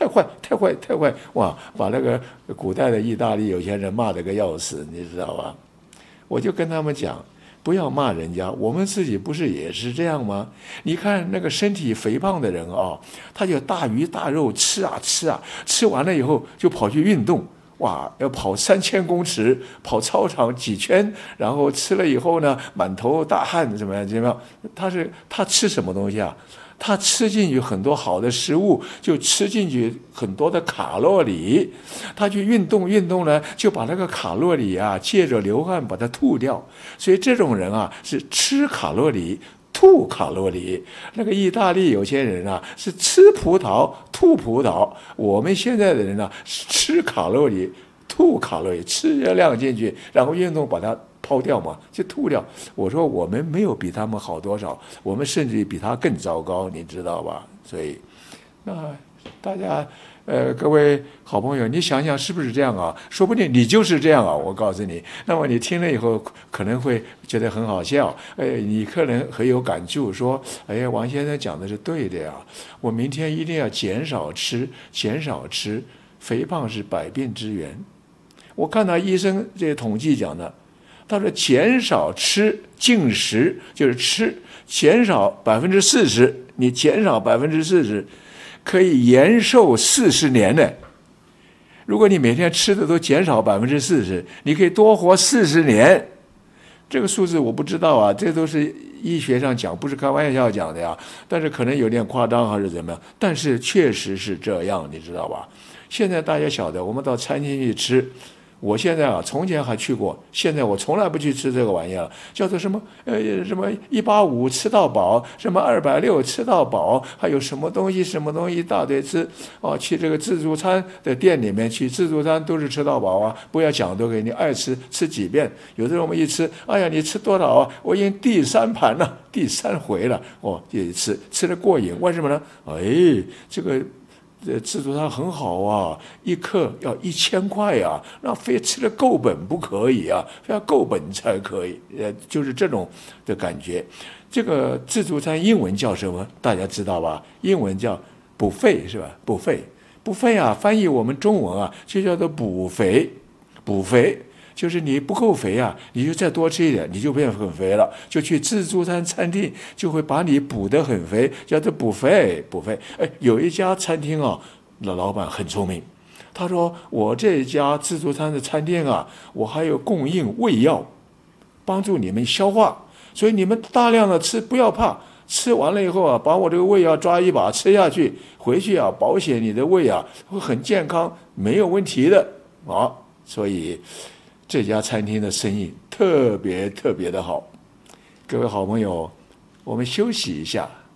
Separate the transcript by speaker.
Speaker 1: 坏，太坏，太坏！哇，把那个古代的意大利有钱人骂得个要死，你知道吧？我就跟他们讲，不要骂人家，我们自己不是也是这样吗？你看那个身体肥胖的人啊，他就大鱼大肉吃啊吃啊，吃完了以后就跑去运动。哇，要跑3000公尺，跑操场几圈，然后吃了以后呢，满头大汗，怎么样？怎么样？他吃什么东西啊？他吃进去很多好的食物，就吃进去很多的卡路里。他去运动呢，就把那个卡路里啊，借着流汗把它吐掉。所以这种人啊，是吃卡路里。吐卡路里，那个意大利有些人啊是吃葡萄吐葡萄，我们现在的人呢是吃卡路里吐卡路里，吃热量进去，然后运动把它抛掉嘛，就吐掉。我说我们没有比他们好多少，我们甚至比他更糟糕，你知道吧？所以，那大家。各位好朋友，你想想是不是这样啊？说不定你就是这样啊！我告诉你，那么你听了以后可能会觉得很好笑，你可能很有感触，说，王先生讲的是对的呀，我明天一定要减少吃，肥胖是百病之源。我看到医生这些统计讲的，他说减少吃进食就是吃，减少40%，你减少40%。可以延寿40年呢。如果你每天吃的都减少40%，你可以多活40年。这个数字我不知道啊，这都是医学上讲，不是开玩笑讲的呀。但是可能有点夸张还是怎么样，但是确实是这样，你知道吧？现在大家晓得，我们到餐厅去吃。我现在啊，从前还去过，现在我从来不去吃这个玩意儿了，叫做什么185吃到饱，什么260吃到饱，还有什么东西一大堆吃哦。去这个自助餐的店里面去，自助餐都是吃到饱啊，不要讲都给你爱吃几遍。有的人我们一吃，哎呀，你吃多少啊？我已经第3盘了，第3回了，哦，也吃得过瘾，为什么呢？这个。自助餐很好啊，一克要1000块啊，那非吃得够本不可以啊，非要够本才可以，就是这种的感觉。这个自助餐英文叫什么？大家知道吧？英文叫buffet是吧？buffet啊，翻译我们中文啊，就叫做补肥。就是你不够肥啊，你就再多吃一点，你就变很肥了。就去自助餐餐厅，就会把你补得很肥，叫做补肥。有一家餐厅啊，老板很聪明，他说我这家自助餐的餐厅啊，我还有供应胃药，帮助你们消化，所以你们大量的吃，不要怕。吃完了以后啊，把我这个胃药抓一把吃下去，回去啊，保险你的胃啊会很健康，没有问题的啊。所以。这家餐厅的生意特别的好，各位好朋友，我们休息一下。